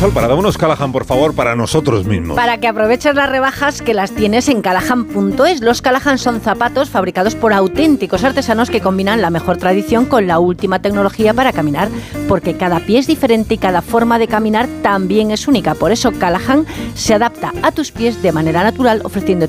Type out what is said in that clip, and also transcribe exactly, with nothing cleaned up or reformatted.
Sol Parada, unos Callahan, por favor, para nosotros mismos. Para que aproveches las rebajas que las tienes en Callahan punto es. Los Callahan son zapatos fabricados por auténticos artesanos que combinan la mejor tradición con la última tecnología para caminar, porque cada pie es diferente y cada forma de caminar también es única. Por eso Callahan se adapta a tus pies de manera natural, ofreciendo